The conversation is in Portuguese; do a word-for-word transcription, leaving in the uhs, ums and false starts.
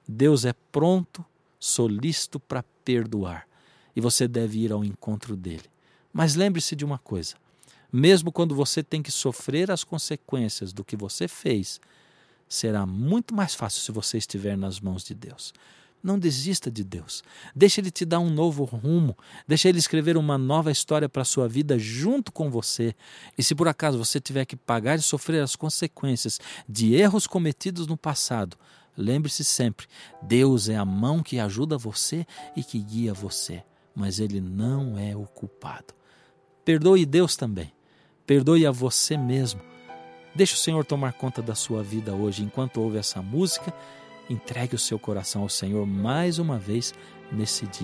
Deus é pronto, solícito para perdoar, e você deve ir ao encontro dele. Mas lembre-se de uma coisa: mesmo quando você tem que sofrer as consequências do que você fez, será muito mais fácil se você estiver nas mãos de Deus. Não desista de Deus. Deixa Ele te dar um novo rumo. Deixa Ele escrever uma nova história para a sua vida junto com você. E se por acaso você tiver que pagar e sofrer as consequências de erros cometidos no passado, lembre-se sempre, Deus é a mão que ajuda você e que guia você, mas Ele não é o culpado. Perdoe Deus também. Perdoe a você mesmo. Deixe o Senhor tomar conta da sua vida hoje. Enquanto ouve essa música, entregue o seu coração ao Senhor mais uma vez nesse dia.